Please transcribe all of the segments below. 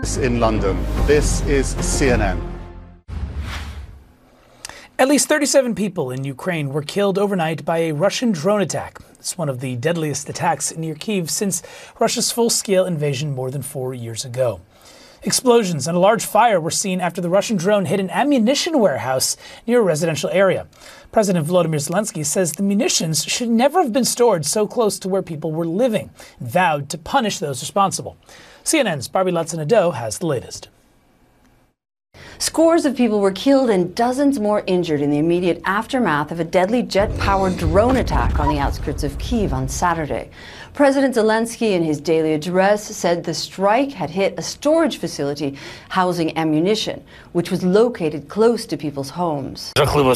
In London, this is CNN. At least 37 people in Ukraine were killed overnight by a Russian drone attack. It's one of the deadliest attacks near Kyiv since Russia's full-scale invasion more than 4 years ago. Explosions and a large fire were seen after the Russian drone hit an ammunition warehouse near a residential area. President Volodymyr Zelensky says the munitions should never have been stored so close to where people were living, and vowed to punish those responsible. CNN's Barbie Latson-Nadeau has the latest. Scores of people were killed and dozens more injured in the immediate aftermath of a deadly jet-powered drone attack on the outskirts of Kyiv on Saturday. President Zelensky, in his daily address, said the strike had hit a storage facility housing ammunition, which was located close to people's homes.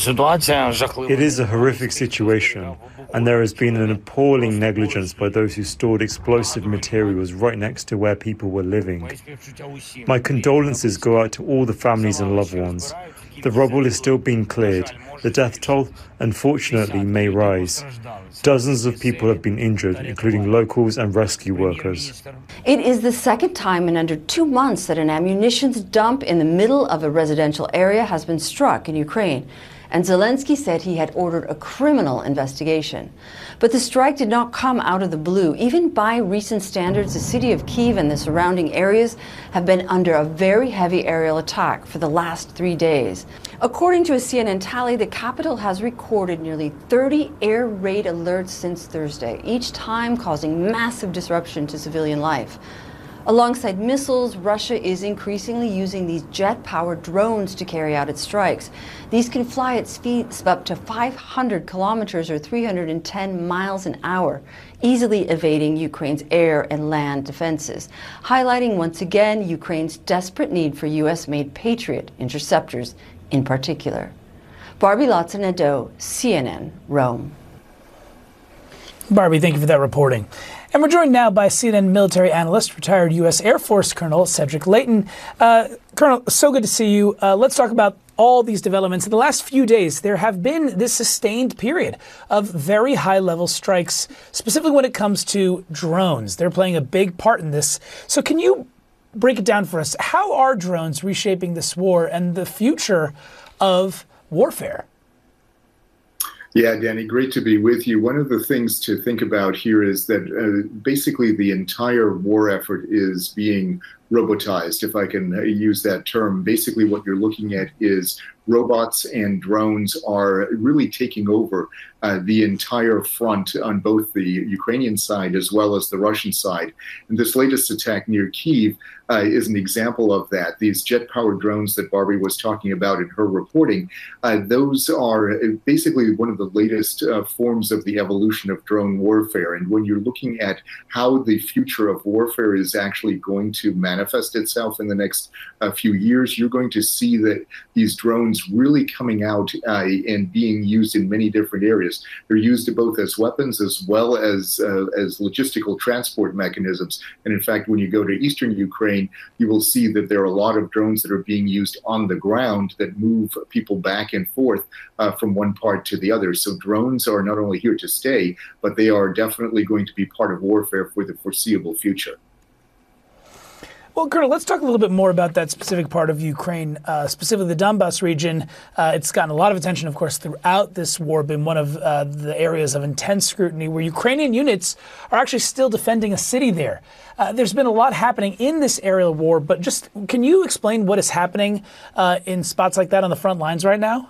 It is a horrific situation, and there has been an appalling negligence by those who stored explosive materials right next to where people were living. My condolences go out to all the families and loved ones. The rubble is still being cleared. The death toll, unfortunately, may rise. Dozens of people have been injured, including locals and rescue workers. It is the second time in under 2 months that an ammunition dump in the middle of a residential area has been struck in Ukraine. And Zelensky said he had ordered a criminal investigation. But the strike did not come out of the blue. Even by recent standards, the city of Kyiv and the surrounding areas have been under a very heavy aerial attack for the last 3 days. According to a CNN tally, the capital has recorded nearly 30 air raid alerts since Thursday, each time causing massive disruption to civilian life. Alongside missiles, Russia is increasingly using these jet-powered drones to carry out its strikes. These can fly at speeds of up to 500 kilometers or 310 miles an hour, easily evading Ukraine's air and land defenses, highlighting once again Ukraine's desperate need for U.S.-made Patriot interceptors in particular. Barbie Latson-Nadeau, CNN, Rome. Barbie, thank you for that reporting. And we're joined now by CNN military analyst, retired U.S. Air Force Colonel Cedric Leighton. Colonel, so good to see you. Let's talk about all these developments. In the last few days, there have been this sustained period of very high-level strikes, specifically when it comes to drones. They're playing a big part in this. So can you break it down for us? How are drones reshaping this war and the future of warfare? Yeah, Danny, great to be with you. One of the things to think about here is that basically the entire war effort is being robotized, if I can use that term. Basically, what you're looking at is robots and drones are really taking over the entire front on both the Ukrainian side as well as the Russian side. And this latest attack near Kyiv is an example of that. These jet-powered drones that Barbie was talking about in her reporting, those are basically one of the latest forms of the evolution of drone warfare. And when you're looking at how the future of warfare is actually going to manifest itself in the next few years, you're going to see that these drones really coming out and being used in many different areas. They're used both as weapons as well as logistical transport mechanisms. And in fact, when you go to eastern Ukraine, you will see that there are a lot of drones that are being used on the ground that move people back and forth from one part to the other. So drones are not only here to stay, but they are definitely going to be part of warfare for the foreseeable future. Well, Colonel, let's talk a little bit more about that specific part of Ukraine, specifically the Donbas region. It's gotten a lot of attention, of course, throughout this war, been one of the areas of intense scrutiny where Ukrainian units are actually still defending a city there. There's been a lot happening in this aerial war, but just can you explain what is happening in spots like that on the front lines right now?